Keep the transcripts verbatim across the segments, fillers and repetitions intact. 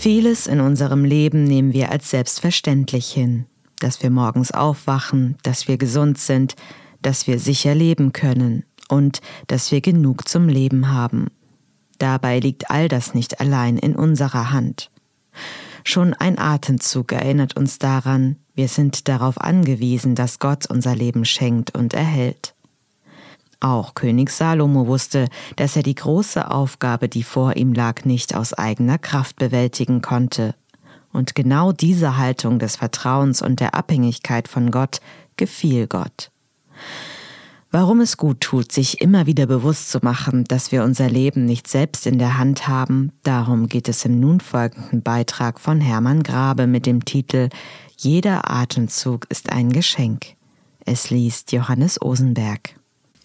Vieles in unserem Leben nehmen wir als selbstverständlich hin. Dass wir morgens aufwachen, dass wir gesund sind, dass wir sicher leben können und dass wir genug zum Leben haben. Dabei liegt all das nicht allein in unserer Hand. Schon ein Atemzug erinnert uns daran, wir sind darauf angewiesen, dass Gott unser Leben schenkt und erhält. Auch König Salomo wusste, dass er die große Aufgabe, die vor ihm lag, nicht aus eigener Kraft bewältigen konnte. Und genau diese Haltung des Vertrauens und der Abhängigkeit von Gott gefiel Gott. Warum es gut tut, sich immer wieder bewusst zu machen, dass wir unser Leben nicht selbst in der Hand haben, darum geht es im nun folgenden Beitrag von Hermann Grabe mit dem Titel »Jeder Atemzug ist ein Geschenk«. Es liest Johannes Osenberg.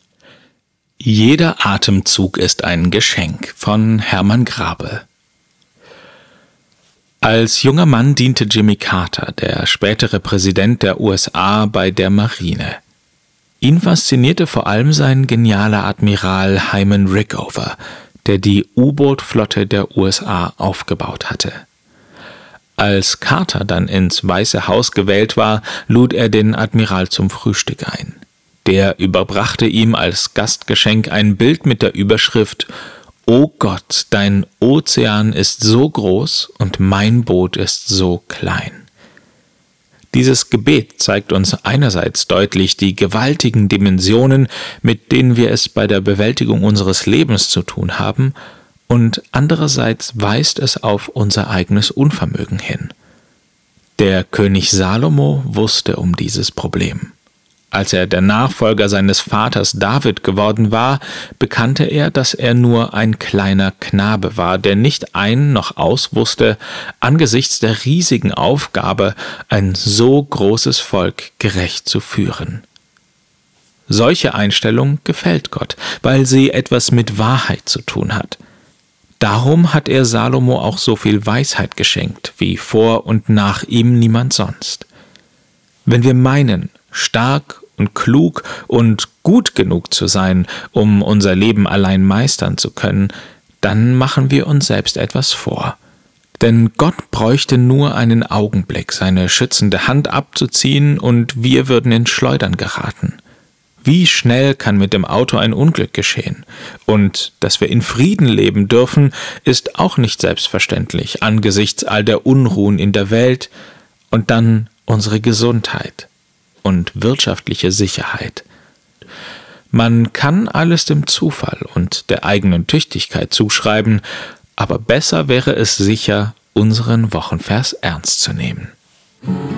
Jeder Atemzug ist ein Geschenk von Hermann Grabe. Als junger Mann diente Jimmy Carter, der spätere Präsident der U S A, bei der Marine. Ihn faszinierte vor allem sein genialer Admiral Hyman Rickover, der die U-Boot-Flotte der U S A aufgebaut hatte. Als Carter dann ins Weiße Haus gewählt war, lud er den Admiral zum Frühstück ein. Der überbrachte ihm als Gastgeschenk ein Bild mit der Überschrift »O Gott, dein Ozean ist so groß und mein Boot ist so klein.« Dieses Gebet zeigt uns einerseits deutlich die gewaltigen Dimensionen, mit denen wir es bei der Bewältigung unseres Lebens zu tun haben, und andererseits weist es auf unser eigenes Unvermögen hin. Der König Salomo wusste um dieses Problem. Als er der Nachfolger seines Vaters David geworden war, bekannte er, dass er nur ein kleiner Knabe war, der nicht ein noch aus wusste, angesichts der riesigen Aufgabe, ein so großes Volk gerecht zu führen. Solche Einstellung gefällt Gott, weil sie etwas mit Wahrheit zu tun hat. Darum hat er Salomo auch so viel Weisheit geschenkt, wie vor und nach ihm niemand sonst. Wenn wir meinen, stark und klug und gut genug zu sein, um unser Leben allein meistern zu können, dann machen wir uns selbst etwas vor. Denn Gott bräuchte nur einen Augenblick, seine schützende Hand abzuziehen, und wir würden ins Schleudern geraten. Wie schnell kann mit dem Auto ein Unglück geschehen? Und dass wir in Frieden leben dürfen, ist auch nicht selbstverständlich angesichts all der Unruhen in der Welt. Und dann unsere Gesundheit und wirtschaftliche Sicherheit. Man kann alles dem Zufall und der eigenen Tüchtigkeit zuschreiben, aber besser wäre es sicher, unseren Wochenvers ernst zu nehmen.